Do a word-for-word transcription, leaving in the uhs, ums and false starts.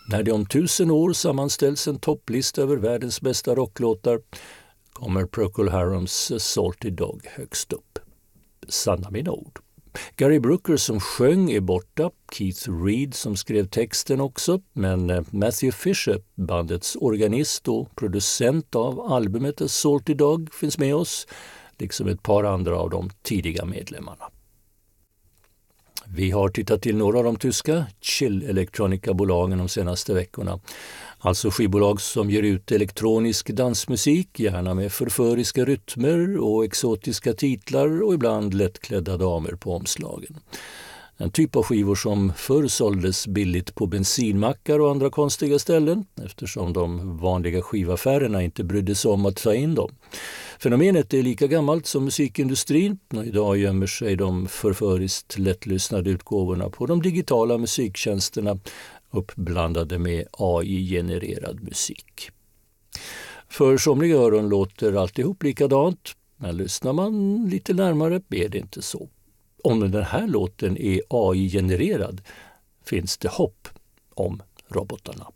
När det om tusen år sammanställs en topplista över världens bästa rocklåtar kommer Procol Harums Salty Dog högst upp. Sanna mina ord. Gary Brooker som sjöng är borta, Keith Reid som skrev texten också, men Matthew Fisher, bandets organist och producent av albumet A Salty Dog, finns med oss, liksom ett par andra av de tidiga medlemmarna. Vi har tittat till några av de tyska chill-elektronika-bolagen de senaste veckorna. Alltså skivbolag som ger ut elektronisk dansmusik, gärna med förföriska rytmer och exotiska titlar och ibland lättklädda damer på omslagen. En typ av skivor som förr såldes billigt på bensinmackar och andra konstiga ställen eftersom de vanliga skivaffärerna inte brydde sig om att ta in dem. Fenomenet är lika gammalt som musikindustrin och idag gömmer sig de förföriskt lättlyssnade utgåvorna på de digitala musiktjänsterna uppblandade med A I-genererad musik. För somliga öron låter alltihop likadant, men lyssnar man lite närmare är det inte så. Om den här låten är A I-genererad finns det hopp om robotarna.